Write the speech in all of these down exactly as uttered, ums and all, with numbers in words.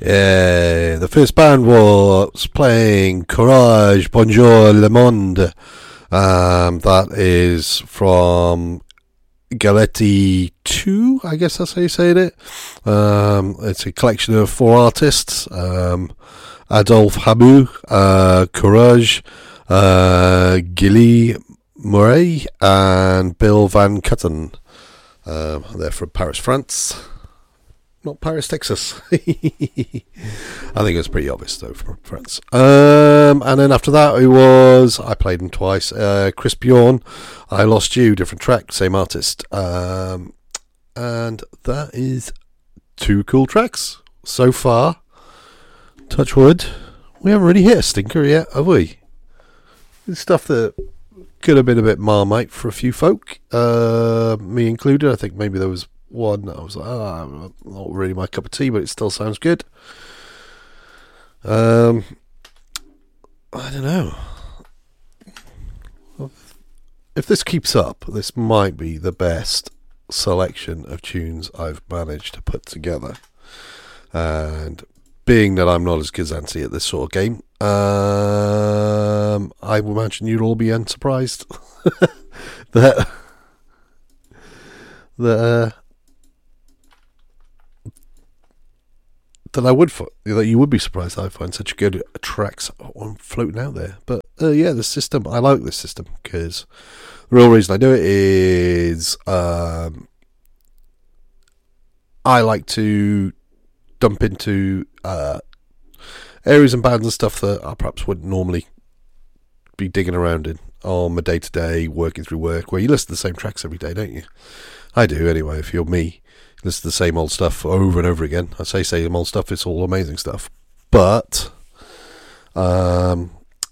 Uh, the first band was playing Courage, Bonjour Le Monde. Um, that is from Galetti two, I guess that's how you say it. Um, it's a collection of four artists. Um, Adolphe Habu, uh, Courage, uh, Gilly Murray, and Bill Van Cutten. Um, they're from Paris, France. Not Paris, Texas. I think it's pretty obvious, though, from France. Um, and then after that, it was, I played him twice, uh, Chris Bjorn, I Lost You, different track, same artist. Um, and that is two cool tracks so far. Touch wood. We haven't really hit a stinker yet, have we? It's stuff that could have been a bit Marmite for a few folk, uh, me included. I think maybe there was one that I was like, ah, not really my cup of tea, but it still sounds good. Um, I don't know. If this keeps up, this might be the best selection of tunes I've managed to put together. And being that I'm not as good as Anthony at this sort of game, um, I would imagine you'd all be unsurprised that that. Uh, that I would that you would be surprised that I find such good tracks on floating out there. But uh, yeah, the system, I like this system because the real reason I do it is um, I like to dump into uh, areas and bands and stuff that I perhaps wouldn't normally be digging around in on my day to day working through work, where you listen to the same tracks every day, don't you? I do anyway. If you're me, listen to the same old stuff over and over again. I say same old stuff, it's all amazing stuff. But um,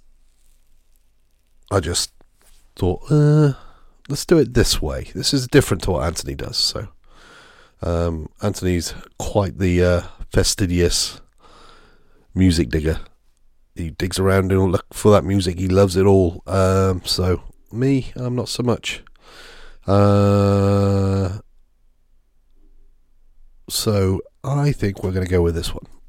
I just thought, uh, let's do it this way. This is different to what Anthony does. So um, Anthony's quite the uh, fastidious music digger. He digs around and look for that music. He loves it all. Um, so me, I'm not so much. Uh... So I think we're going to go with this one.